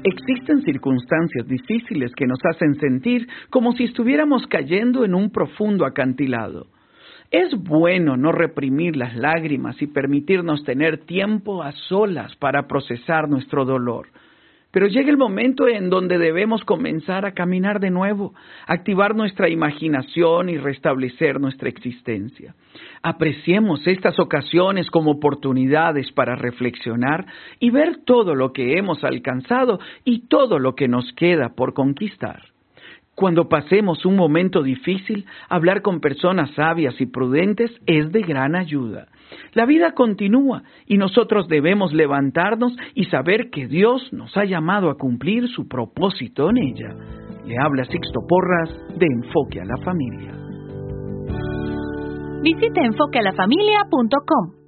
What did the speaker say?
Existen circunstancias difíciles que nos hacen sentir como si estuviéramos cayendo en un profundo acantilado. Es bueno no reprimir las lágrimas y permitirnos tener tiempo a solas para procesar nuestro dolor. Pero llega el momento en donde debemos comenzar a caminar de nuevo, activar nuestra imaginación y restablecer nuestra existencia. Apreciemos estas ocasiones como oportunidades para reflexionar y ver todo lo que hemos alcanzado y todo lo que nos queda por conquistar. Cuando pasemos un momento difícil, hablar con personas sabias y prudentes es de gran ayuda. La vida continúa y nosotros debemos levantarnos y saber que Dios nos ha llamado a cumplir su propósito en ella. Le habla Sixto Porras de Enfoque a la Familia. Visite enfoquealafamilia.com.